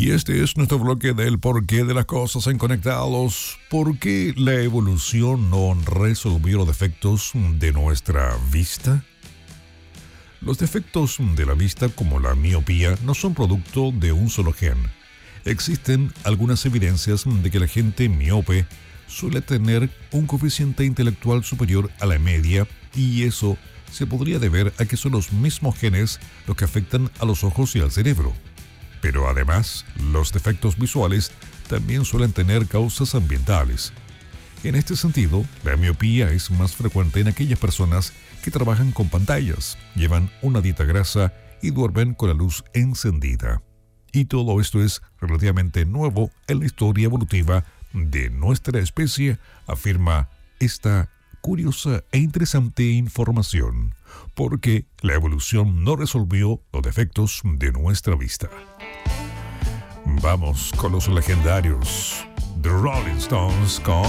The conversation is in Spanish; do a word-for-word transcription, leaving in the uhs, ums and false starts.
Y este es nuestro bloque del porqué de las cosas en Conectados. ¿Por qué la evolución no resolvió los defectos de nuestra vista? Los defectos de la vista, como la miopía, no son producto de un solo gen. Existen algunas evidencias de que la gente miope suele tener un coeficiente intelectual superior a la media, y eso se podría deber a que son los mismos genes los que afectan a los ojos y al cerebro. Pero además, los defectos visuales también suelen tener causas ambientales. En este sentido, la miopía es más frecuente en aquellas personas que trabajan con pantallas, llevan una dieta grasa y duermen con la luz encendida. Y todo esto es relativamente nuevo en la historia evolutiva de nuestra especie, afirma esta curiosa e interesante información, porque la evolución no resolvió los defectos de nuestra vista. Vamos con los legendarios The Rolling Stones con